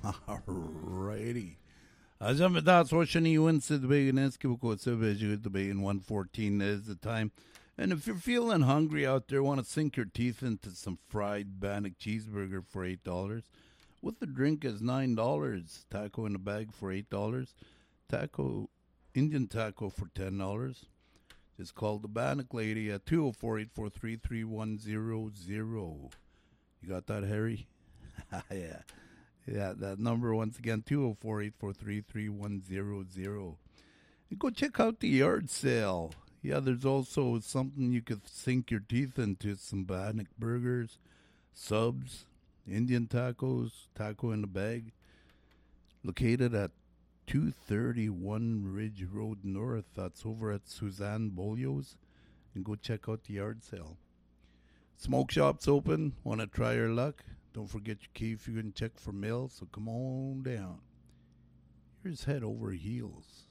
Alrighty. Azam da soshani wins the big and eskimo the bay in 114 is the time. And if you're feeling hungry out there, want to sink your teeth into some fried Bannock cheeseburger for $8, with the drink is $9, taco in a bag for $8, taco Indian taco for $10. Just call the Bannock lady at 204-843-3100. You got that, Harry? Yeah. Yeah, that number once again, 204-843-3100. And go check out the yard sale. Yeah, there's also something you could sink your teeth into, some Bannock burgers, subs, Indian tacos, taco in a bag. Located at 231 Ridge Road North. That's over at Suzanne Bolio's. And go check out the yard sale. Smoke shop's open. Want to try your luck? Don't forget your key if you can check for mail, so come on down. Here's Head Over Heels.